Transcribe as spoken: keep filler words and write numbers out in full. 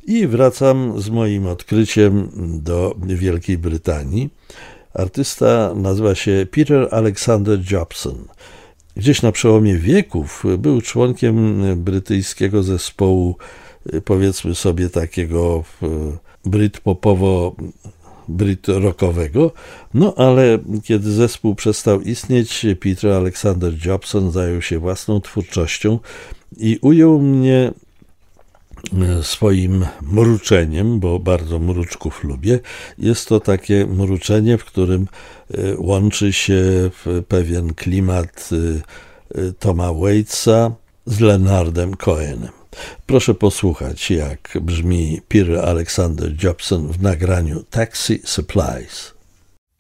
I wracam z moim odkryciem do Wielkiej Brytanii. Artysta nazywa się Peter Alexander Jobson. Gdzieś na przełomie wieków był członkiem brytyjskiego zespołu, powiedzmy sobie takiego britpopowo brit-rockowego, no ale kiedy zespół przestał istnieć, Peter Alexander Jobson zajął się własną twórczością i ujął mnie swoim mruczeniem, bo bardzo mruczków lubię. Jest to takie mruczenie, w którym łączy się pewien klimat Toma Waitsa z Leonardem Cohenem. Proszę posłuchać, jak brzmi Peter Alexander Jobson w nagraniu Taxi Supplies.